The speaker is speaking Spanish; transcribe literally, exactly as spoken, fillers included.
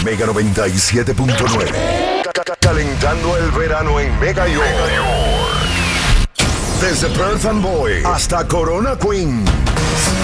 Mega noventa y siete punto nueve. Calentando el verano en Mega York. Desde Perth Amboy hasta Corona Queens.